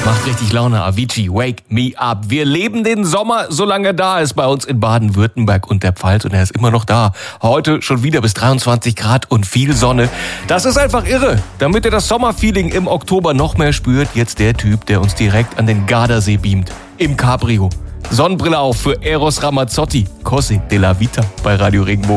Macht richtig Laune. Avicii, Wake Me Up. Wir leben den Sommer, solange er da ist, bei uns in Baden-Württemberg und der Pfalz. Und er ist immer noch da. Heute schon wieder bis 23 Grad und viel Sonne. Das ist einfach irre. Damit ihr das Sommerfeeling im Oktober noch mehr spürt, jetzt der Typ, der uns direkt an den Gardasee beamt. Im Cabrio. Sonnenbrille auf für Eros Ramazzotti. Cose della Vita bei Radio Regenbogen.